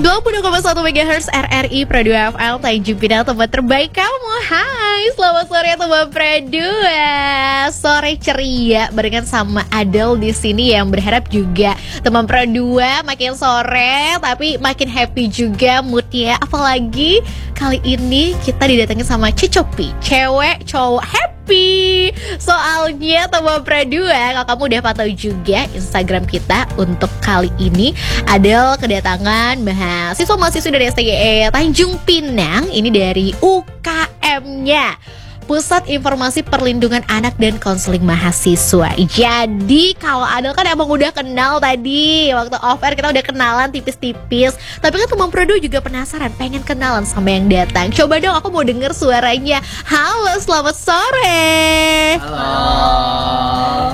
92,1 MHz RRI Pro 2 FM Tanjung Pinang, tempat terbaik kamu. Hai, selamat sore teman Pro 2. Sore ceria barengan sama Adel di sini yang berharap juga teman Pro 2 makin sore tapi makin happy juga moodnya. Apalagi kali ini kita didatangi sama Cicopi, cewek cowok happy. Soalnya teman Pro 2, kalau kamu udah pantau juga Instagram kita untuk kali ini, Adel kedatangan mahasiswa-mahasiswi dari STGE Tanjung Pinang. Ini dari UKM-nya, Pusat Informasi Perlindungan Anak dan Konseling Mahasiswa. Jadi kalau Adel kan emang udah kenal tadi, waktu off air kita udah kenalan tipis-tipis. Tapi kan teman Pro 2 juga penasaran, pengen kenalan sama yang datang. Coba dong, aku mau denger suaranya. Halo, selamat sore. Halo.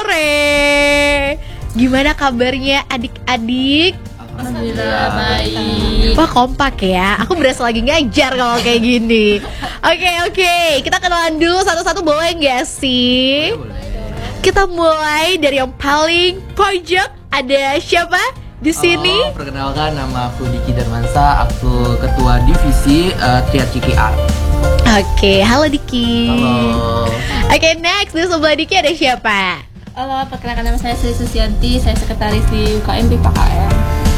Sore. Gimana kabarnya adik-adik? Alhamdulillah baik. Wah, kompak ya. Aku berasa lagi ngajar kalau kayak gini. Oke. Kita kenalan dulu satu-satu, boleh nggak sih? Boleh. Kita mulai dari yang paling pojok. Ada siapa di sini? Perkenalkan, nama aku Diki Darmansa. Aku ketua divisi Triad CKR. Oke, halo Diki. Halo. Oke, next di sebelah Diki ada siapa? Halo, perkenalkan nama saya Sri Susianti, saya sekretaris di UKM PKKM.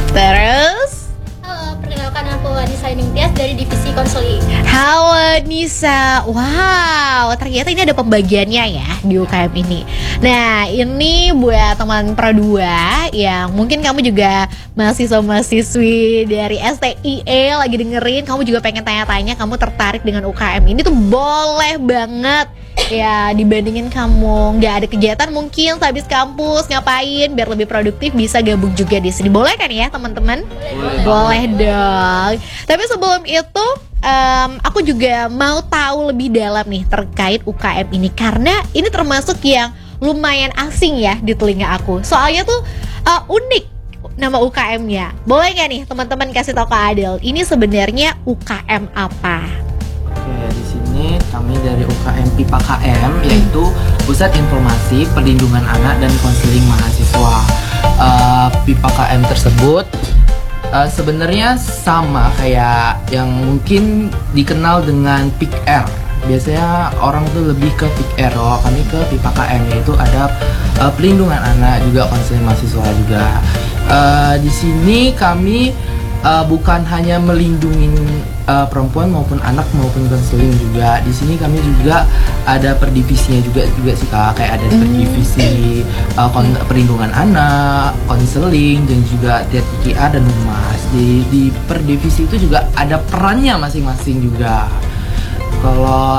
Terus? Halo, perkenalkan aku Anissa Ningtyas dari Divisi Konseling. Halo Nisa. Wow, ternyata ini ada pembagiannya ya di UKM ini. Nah, ini buat teman Pro 2 yang mungkin kamu juga mahasiswa-mahasiswi dari STIE lagi dengerin, kamu juga pengen tanya-tanya, kamu tertarik dengan UKM ini tuh boleh banget. Ya, dibandingin kamu nggak ada kegiatan mungkin habis kampus ngapain biar lebih produktif, bisa gabung juga di sini. Boleh kan ya teman-teman? Boleh dong. Tapi sebelum itu aku juga mau tahu lebih dalam nih terkait UKM ini, karena ini termasuk yang lumayan asing ya di telinga aku. Soalnya tuh unik nama UKM-nya. Boleh nggak nih teman-teman kasih tahu ke Adel, ini sebenarnya UKM apa? Oke, di sini kami dari UKM PIPA-KM, yaitu Pusat Informasi Perlindungan Anak dan Konseling Mahasiswa. PIPA-KM tersebut sebenarnya sama kayak yang mungkin dikenal dengan PIKR. Biasanya orang tuh lebih ke PIKR, kami ke PIPA-KM, yaitu ada pelindungan anak juga konseling mahasiswa juga. Di sini kami bukan hanya melindungi perempuan maupun anak maupun konseling juga. Di sini kami juga ada perdivisinya juga sih Kak, kayak ada perdivisi perlindungan anak, konseling, dan juga TKA dan humas. Di perdivisi itu juga ada perannya masing-masing juga. Kalau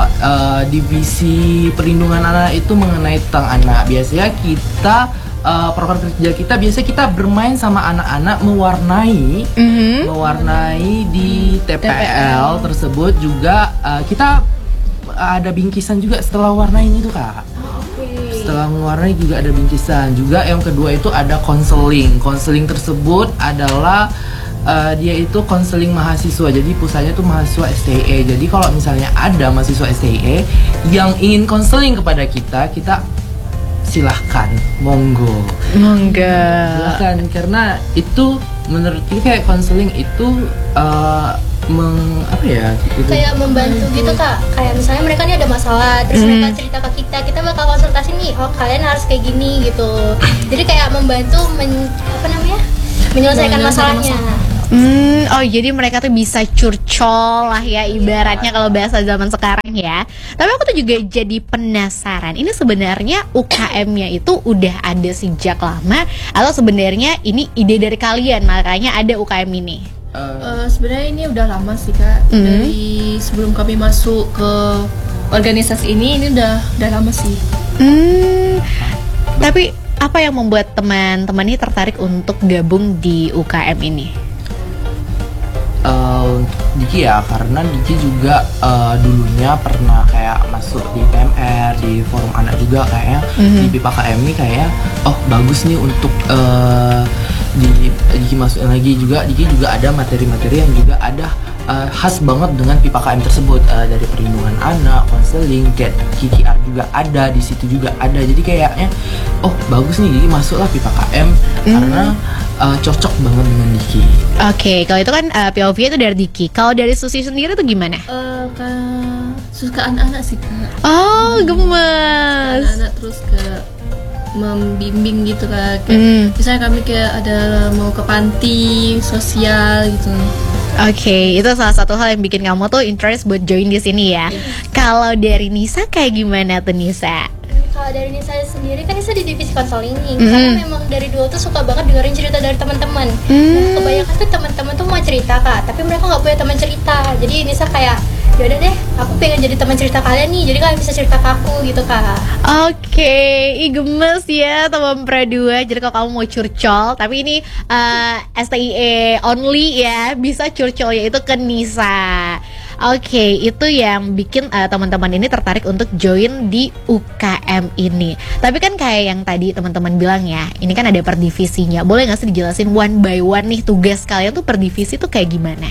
divisi perlindungan anak itu mengenai tentang anak, biasanya kita program kerja kita biasanya kita bermain sama anak-anak, mewarnai di TPL tersebut juga. Kita ada bingkisan juga setelah warnain itu Kak. Setelah mewarnai juga ada bingkisan juga. Yang kedua itu ada konseling tersebut adalah dia itu konseling mahasiswa, jadi pusatnya tuh mahasiswa STIE. Jadi kalau misalnya ada mahasiswa STIE yang ingin konseling kepada kita silahkan, monggo. Silahkan, karena itu menurut kita kayak konseling itu gitu. Kayak membantu gitu Kak. Kayak misalnya mereka nih ada masalah, terus mereka cerita ke kita bakal konsultasi nih, oh kalian harus kayak gini gitu. Jadi kayak membantu menyelesaikan masalahnya. Oh, jadi mereka tuh bisa curcol lah ya ibaratnya kalau bahasa zaman sekarang ya. Tapi aku tuh juga jadi penasaran, ini sebenarnya UKM-nya itu udah ada sejak lama atau sebenarnya ini ide dari kalian makanya ada UKM ini? Sebenarnya ini udah lama sih Kak. Dari sebelum kami masuk ke organisasi ini udah lama sih. Tapi apa yang membuat teman-teman ini tertarik untuk gabung di UKM ini? Diki ya, karena Diki juga dulunya pernah kayak masuk di PMR, di forum anak juga kayaknya. Di PIPA-KM ini kayak bagus nih untuk Diki masukin lagi juga. Diki juga ada materi-materi yang juga ada khas banget dengan pipa KM tersebut, dari perlindungan anak, konseling, kayak KKR juga ada di situ juga ada. Jadi kayaknya oh bagus nih, jadi masuklah pipa KM karena cocok banget dengan Diki. Oke, kalau itu kan POV itu dari Diki. Kalau dari Susi sendiri tuh gimana? Suka anak-anak sih Kak. Oh, gemes. Anak-anak terus ke membimbing gitu Kak. Kayak, misalnya kami kayak ada mau ke panti sosial gitu. Oke, itu salah satu hal yang bikin kamu tuh interest buat join di sini ya. Kalau dari Nisa kayak gimana tuh Nisa? Kalau dari Nisa sendiri kan Nisa di divisi konseling nih, karena memang dari dulu tuh suka banget dengerin cerita dari teman-teman. Nah, kebanyakan tuh teman-teman tuh mau cerita Kak, tapi mereka nggak punya teman cerita. Jadi Nisa kayak yaudah deh, aku pengen jadi teman cerita kalian nih, jadi kalian bisa cerita ke aku gitu Kak. Oke, gemes ya teman Pradua. Jadi kalau kamu mau curcol, tapi ini STIE only ya, bisa curcolnya itu ke Nisa. Oke, itu yang bikin teman-teman ini tertarik untuk join di UKM ini. Tapi kan kayak yang tadi teman-teman bilang ya, ini kan ada per divisinya. Boleh nggak sih dijelasin one by one nih tugas kalian tuh per divisi tuh kayak gimana?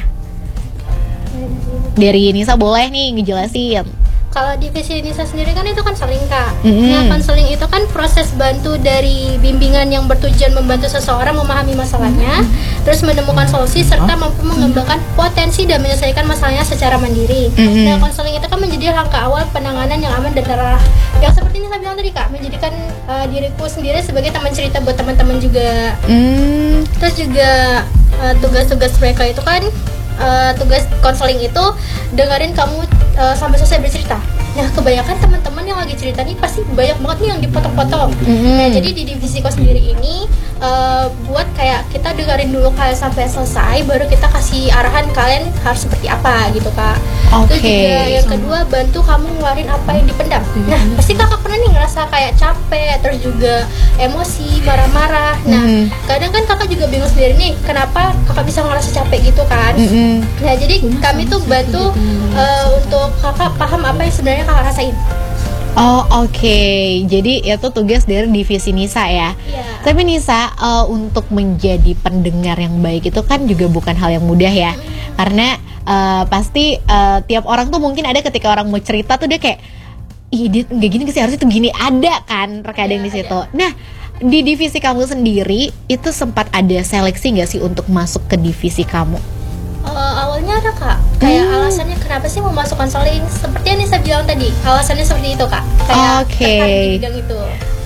Dari Nisa boleh nih ngejelasin. Kalau divisi Nisa sendiri kan itu konseling Kak. Nah, konseling itu kan proses bantu dari bimbingan yang bertujuan membantu seseorang memahami masalahnya, terus menemukan solusi serta mampu mengembangkan potensi dan menyelesaikan masalahnya secara mandiri. Nah, konseling itu kan menjadi langkah awal penanganan yang aman dan terarah. Yang seperti Nisa bilang tadi Kak, menjadikan diriku sendiri sebagai teman cerita buat teman-teman juga. Terus juga tugas-tugas mereka itu kan tugas konseling itu dengerin kamu sampai selesai bercerita. Nah, kebanyakan teman-teman yang lagi cerita nih pasti banyak banget nih yang dipotong-potong. Nah, jadi di divisiku sendiri ini buat kayak kita dengerin dulu kalian sampai selesai, baru kita kasih arahan kalian harus seperti apa gitu Kak. Terus juga yang kedua, bantu kamu ngeluarin apa yang dipendam. Nah, pasti kakak pernah nih ngerasa kayak capek, terus juga emosi, marah-marah. Nah, kadang kan kakak juga bingung sendiri nih, kenapa kakak bisa ngerasa capek gitu kan. Nah, jadi kami tuh bantu untuk kakak paham apa yang sebenarnya kakak rasain. Oh oke, jadi itu tugas dari divisi Nisa ya. Tapi Nisa, untuk menjadi pendengar yang baik itu kan juga bukan hal yang mudah ya. Karena pasti tiap orang tuh mungkin ada ketika orang mau cerita tuh dia kayak, ih dia nggak gini sih, harusnya tuh gini, ada kan terkadang di situ. Nah, di divisi kamu sendiri itu sempat ada seleksi nggak sih untuk masuk ke divisi kamu? Awalnya ada Kak, kayak alasannya kenapa sih mau masuk konseling, seperti yang Nisa bilang tadi, alasannya seperti itu Kak, kayak tertarik di bidang itu.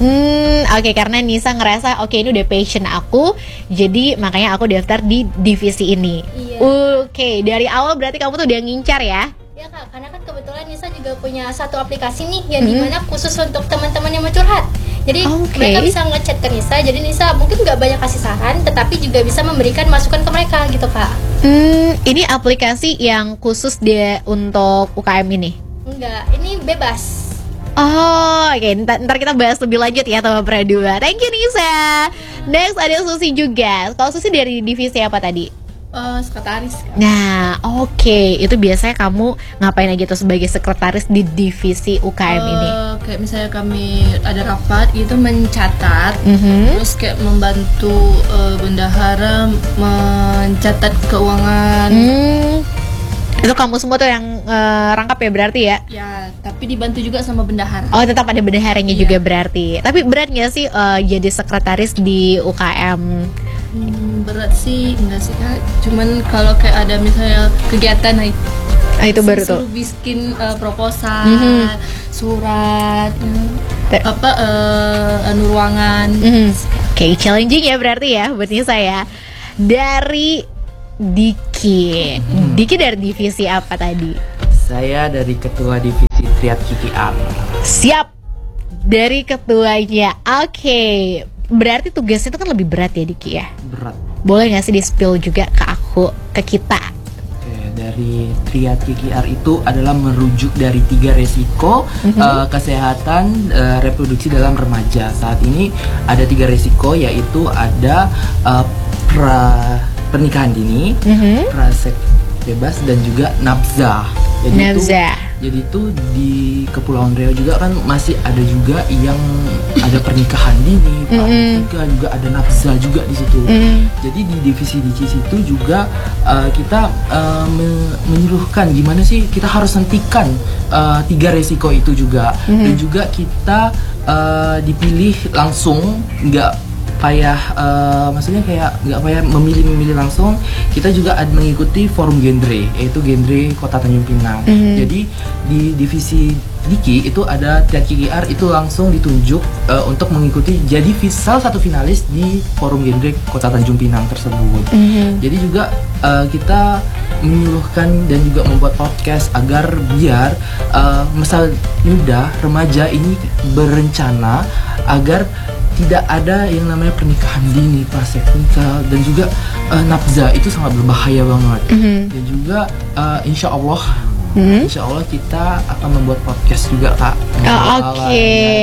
Oke, karena Nisa ngerasa oke ini udah passion aku, jadi makanya aku daftar di divisi ini. Oke, dari awal berarti kamu tuh udah ngincar ya? Ya Kak, karena kan kebetulan Nisa juga punya satu aplikasi nih yang dimana khusus untuk teman-teman yang mau curhat. Jadi mereka bisa ngechat ke Nisa, jadi Nisa mungkin nggak banyak kasih saran, tetapi juga bisa memberikan masukan ke mereka gitu Kak. Ini aplikasi yang khusus dia untuk UKM ini? Enggak, ini bebas. Oh, oke. Ntar kita bahas lebih lanjut ya teman Pradua. Thank you Nisa. Next ada Susi juga. Kalau Susi dari divisi apa tadi? Sekretaris Kak. Nah, oke. Itu biasanya kamu ngapain aja tuh sebagai sekretaris di divisi UKM ini? Kayak misalnya kami ada rapat gitu, mencatat, terus kayak membantu bendahara mencatat keuangan. Itu kamu semua tuh yang rangkap ya berarti ya? Ya, tapi dibantu juga sama bendahara. Oh, tetap ada bendaharanya juga berarti. Tapi berat nggak sih jadi sekretaris di UKM? Berat sih, enggak sih Kak. Cuman kalau kayak ada misalnya kegiatan, itu baru tuh bikin proposal, surat, ruangan. Oke, challenging ya berarti ya buat Nisa ya. Dari Diki. Diki dari divisi apa tadi? Saya dari ketua divisi Triad KKR. Siap. Dari ketuanya. Oke. Berarti tugasnya itu kan lebih berat ya Diki ya? Berat. Boleh gak sih di-spill juga ke aku, ke kita? Oke, dari Triad KKR itu adalah merujuk dari 3 resiko kesehatan reproduksi dalam remaja. Saat ini ada 3 resiko, yaitu ada pernikahan dini, praseks bebas, dan juga nafzah. Jadi nafzah. Jadi tuh di Kepulauan Riau juga kan masih ada juga yang ada pernikahan dini, juga ada nafsa juga di situ. Jadi di divisi di situ juga kita menyuruhkan gimana sih kita harus hentikan 3 resiko itu juga. Dan juga kita dipilih langsung, nggak payah maksudnya kayak nggak payah memilih langsung. Kita juga mengikuti forum genre, yaitu genre Kota Tanjung Pinang. Jadi di divisi Diki itu ada TKIR itu langsung ditunjuk untuk mengikuti jadi salah satu finalis di forum genre Kota Tanjung Pinang tersebut. Jadi juga kita menyuruhkan dan juga membuat podcast agar biar masa muda remaja ini berencana agar tidak ada yang namanya pernikahan dini, praseknika, dan juga nafza itu sangat berbahaya banget. Dan juga insya Allah kita akan membuat podcast juga, Kak. Oke.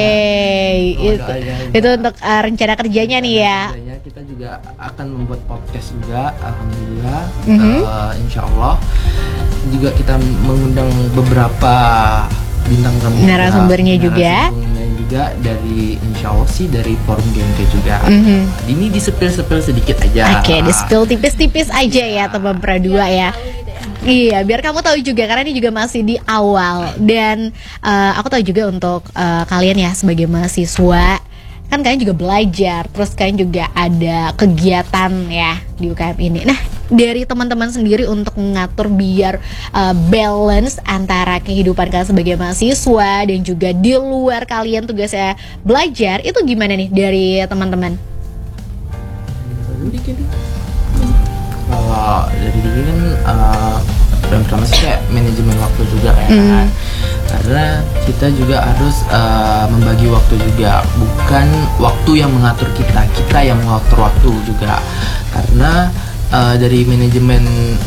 Itu untuk rencana kerjanya nih ya. Kita juga akan membuat podcast juga, alhamdulillah. Insya Allah juga kita mengundang beberapa bintang tamu, narasumbernya juga dari insya Allah sih dari forum genre juga. Ini di-spill sedikit aja. Oke, di-spill tipis-tipis aja ya teman Pradua ya. Iya, biar kamu tahu juga karena ini juga masih di awal. Dan aku tahu juga untuk kalian ya sebagai mahasiswa, kan kalian juga belajar, terus kalian juga ada kegiatan ya di UKM ini. Nah, dari teman-teman sendiri untuk mengatur biar balance antara kehidupan kalian sebagai mahasiswa dan juga di luar kalian tugasnya belajar, itu gimana nih dari teman-teman? Kalau dari Diki kan yang pertama sih kayak manajemen waktu juga ya kan. Karena kita juga harus membagi waktu juga, bukan waktu yang mengatur kita yang mengatur waktu juga. Karena dari manajemen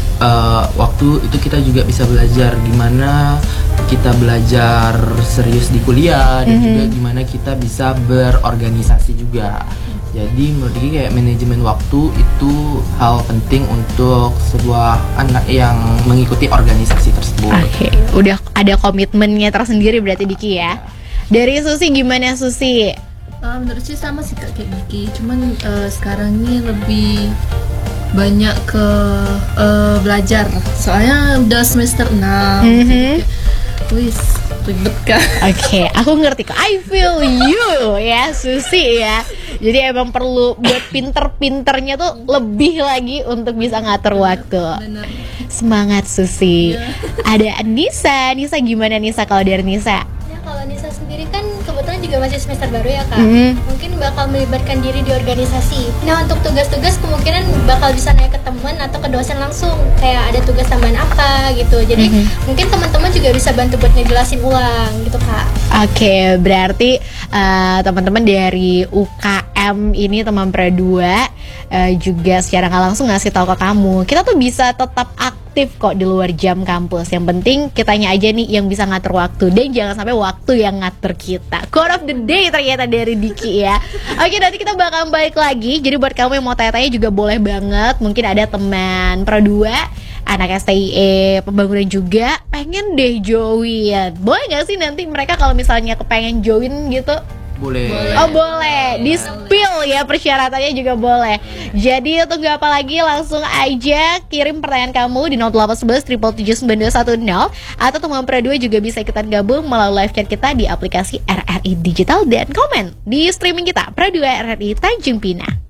waktu itu kita juga bisa belajar gimana kita belajar serius di kuliah dan juga gimana kita bisa berorganisasi juga. Jadi menurut Diki kayak manajemen waktu itu hal penting untuk sebuah anak yang mengikuti organisasi tersebut. Oke, udah ada komitmennya tersendiri berarti Diki ya. Dari Susi gimana Susi? Menurut sih sama sih Kak kayak Diki, cuman sekarang ini lebih banyak ke belajar. Soalnya udah semester 6. Wis ribet Kak. Oke, aku ngerti kok. I feel you ya Susi ya. Jadi emang perlu buat pinter-pinternya tuh lebih lagi untuk bisa ngatur waktu. Bener. Semangat Susi. Ada Nisa gimana Nisa kalau dari Nisa? Ya kalau Nisa sendiri kan kebetulan juga masih semester baru ya Kak. Mungkin bakal melibatkan diri di organisasi. Nah untuk tugas-tugas kemungkinan bakal bisa naik ke teman atau ke dosen langsung. Kayak ada tugas tambahan apa gitu. Jadi mungkin teman-teman juga bisa bantu buat ngejelasin ulang gitu Kak. Oke, berarti teman-teman dari UKM ini teman Pradua juga secara nggak langsung ngasih tahu ke kamu, kita tuh bisa tetap aktif kok di luar jam kampus. Yang penting kitanya aja nih yang bisa ngatur waktu dan jangan sampai waktu yang ngatur kita. Quote of the day ternyata dari Diki ya. Oke, nanti kita bakal balik lagi. Jadi buat kamu yang mau tanya-tanya juga boleh banget. Mungkin ada teman Pradua, anak STIE pembangunan juga pengen deh join. Boleh gak sih nanti mereka kalau misalnya kepengen join gitu? Boleh. Oh boleh, di spill ya persyaratannya juga boleh. Jadi tunggu apa lagi, langsung aja kirim pertanyaan kamu di 0811 777 9210 atau teman Pradua juga bisa ikutan gabung melalui live chat kita di aplikasi RRI Digital dan komen di streaming kita Pradua RRI Tanjung Pinang.